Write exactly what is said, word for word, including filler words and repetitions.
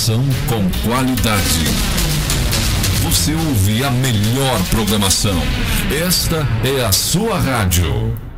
Informação com qualidade. Você ouve a melhor programação. Esta é a sua rádio.